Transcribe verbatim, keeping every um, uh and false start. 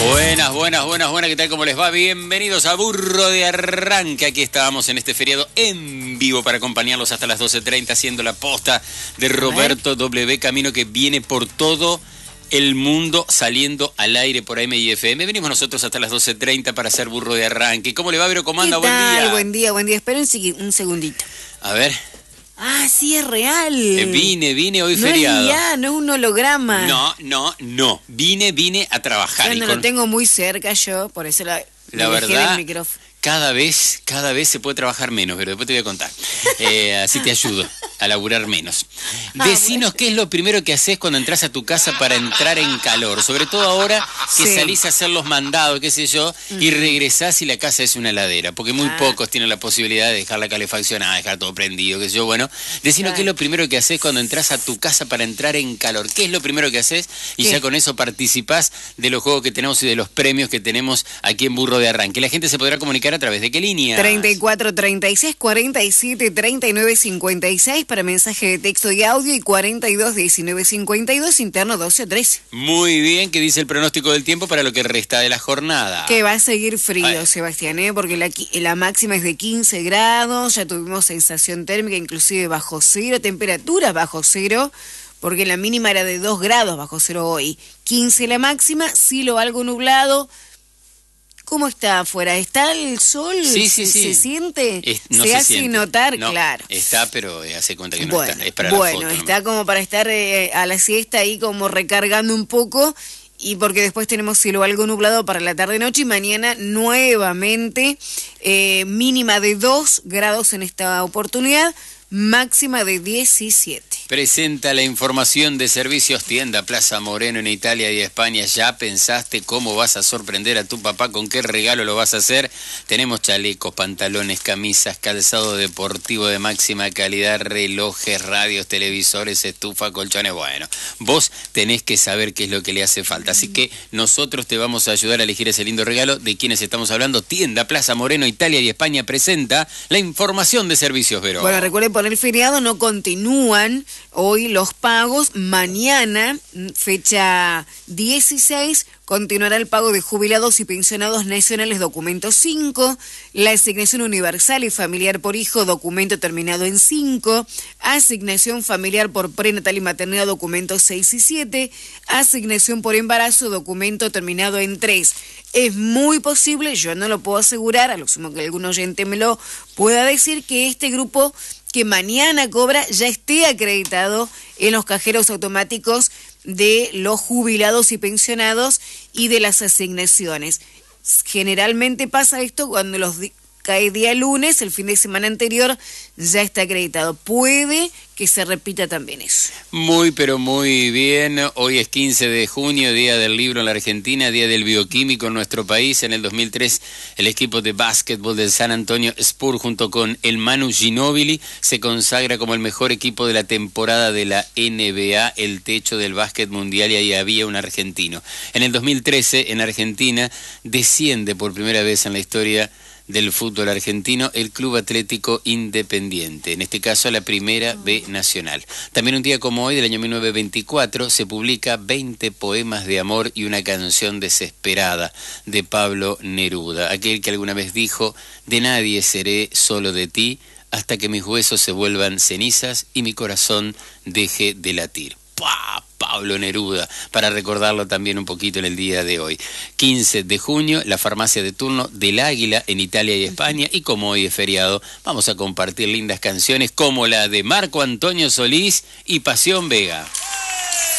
Buenas, buenas, buenas, buenas, ¿qué tal? ¿Cómo les va? Bienvenidos a Burro de Arranque. Aquí estábamos en este feriado en vivo para acompañarlos hasta las doce treinta haciendo la posta de Roberto W. Camino, que viene por todo el mundo saliendo al aire por A M y F M. Venimos nosotros hasta las doce treinta para hacer Burro de Arranque. ¿Cómo le va, Vero? ¿Cómo anda? ¿Qué tal? Buen día. Buen día, buen día. Esperen un segundito. A ver. Ah, sí, es real. Eh, vine, vine hoy no feriado. No es ya, no es un holograma. No, no, no. Vine, vine a trabajar. Yo y no con... lo tengo muy cerca yo, por eso la, la dejé verdad, del micrófono. Cada vez, cada vez se puede trabajar menos, pero después te voy a contar. Eh, así te ayudo a laburar menos. Ah, Decinos bueno. qué es lo primero que haces cuando entras a tu casa para entrar en calor. Sobre todo ahora que Sí. salís a hacer los mandados, qué sé yo, uh-huh. y regresás y la casa es una heladera. Porque muy ah. pocos tienen la posibilidad de dejar la calefaccionada, dejar todo prendido, qué sé yo. Bueno, decinos claro. qué es lo primero que haces cuando entras a tu casa para entrar en calor. ¿Qué es lo primero que haces? Y ¿Qué? ya con eso participás de los juegos que tenemos y de los premios que tenemos aquí en Burro de Arranque. La gente se podrá comunicar a través de qué línea. treinta y cuatro, treinta y seis, cuarenta y siete, treinta y nueve, cincuenta y seis para mensaje de texto y audio, y cuarenta y dos, diecinueve, cincuenta y dos interno doce o trece. Muy bien, ¿qué dice el pronóstico del tiempo para lo que resta de la jornada? Que va a seguir frío, Ay. Sebastián, ¿eh? Porque la, la máxima es de quince grados, ya tuvimos sensación térmica inclusive bajo cero, temperaturas bajo cero, porque la mínima era de dos grados bajo cero hoy. quince la máxima, cielo algo nublado. ¿Cómo está afuera? ¿Está el sol? Sí, sí, ¿Se, sí. ¿Se siente? Es, no se, se hace siente. notar, no, claro. Está, pero eh, hace cuenta que no bueno, está. Es para bueno, la foto. está ¿no? como para estar eh, a la siesta ahí como recargando un poco, y porque después tenemos cielo algo nublado para la tarde-noche, y mañana nuevamente eh, mínima de dos grados en esta oportunidad, máxima de diecisiete. Presenta la información de Servicios Tienda Plaza Moreno en Italia y España. ¿Ya pensaste cómo vas a sorprender a tu papá? ¿Con qué regalo lo vas a hacer? Tenemos chalecos, pantalones, camisas, calzado deportivo de máxima calidad, relojes, radios, televisores, estufa, colchones. Bueno, vos tenés que saber qué es lo que le hace falta. Así que nosotros te vamos a ayudar a elegir ese lindo regalo. ¿De quiénes estamos hablando? Tienda Plaza Moreno, Italia y España presenta la información de Servicios, Vero. Bueno, recuerden, por el feriado no continúan hoy los pagos. Mañana, fecha dieciséis, continuará el pago de jubilados y pensionados nacionales, documento cinco, la asignación universal y familiar por hijo, documento terminado en cinco, asignación familiar por prenatal y maternidad, documento seis y siete, asignación por embarazo, documento terminado en tres. Es muy posible, yo no lo puedo asegurar, a lo sumo que algún oyente me lo pueda decir, que este grupo que mañana cobra ya esté acreditado en los cajeros automáticos de los jubilados y pensionados y de las asignaciones. Generalmente pasa esto cuando los di- cae día lunes, el fin de semana anterior ya está acreditado. Puede que se repita también eso. Muy, pero muy bien. Hoy es quince de junio, Día del Libro en la Argentina, Día del Bioquímico en nuestro país. En el dos mil tres, el equipo de básquetbol del San Antonio Spurs, junto con el Manu Ginóbili, se consagra como el mejor equipo de la temporada de la N B A, el techo del básquet mundial, y ahí había un argentino. En el dos mil trece, en Argentina, desciende por primera vez en la historia del fútbol argentino el Club Atlético Independiente, en este caso la Primera B Nacional. También un día como hoy, del año mil novecientos veinticuatro, se publica veinte poemas de amor y una canción desesperada de Pablo Neruda, aquel que alguna vez dijo: de nadie seré, solo de ti, hasta que mis huesos se vuelvan cenizas y mi corazón deje de latir. ¡Pah! Pablo Neruda, para recordarlo también un poquito en el día de hoy. quince de junio, la farmacia de turno del Águila en Italia y España, y como hoy es feriado, vamos a compartir lindas canciones como la de Marco Antonio Solís y Pasión Vega.